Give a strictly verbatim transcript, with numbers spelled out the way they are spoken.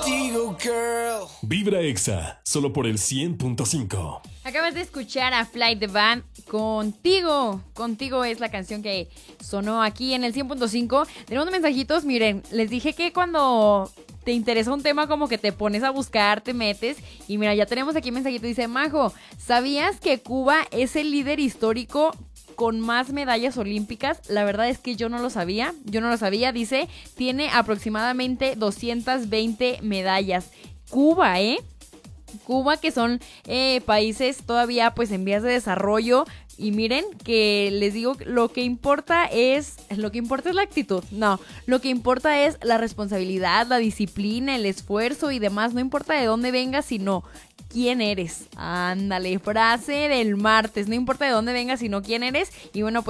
contigo, girl. Vibra Exa, solo por el cien punto cinco. Acabas de escuchar a Fly the Band, Contigo. Contigo es la canción que sonó aquí en el cien punto cinco. Tenemos mensajitos, miren, les dije que cuando te interesa un tema como que te pones a buscar, te metes. Y mira, ya tenemos aquí un mensajito, dice: Majo, ¿sabías que Cuba es el líder histórico con más medallas olímpicas? La verdad es que yo no lo sabía, yo no lo sabía, dice, tiene aproximadamente doscientas veinte medallas. Cuba, ¿eh? Cuba, que son eh, países todavía pues en vías de desarrollo. Y miren que les digo, lo que importa es, lo que importa es la actitud. No, lo que importa es la responsabilidad, la disciplina, el esfuerzo y demás. No importa de dónde vengas, sino quién eres. Ándale, frase del martes. No importa de dónde vengas, sino quién eres. Y bueno, pues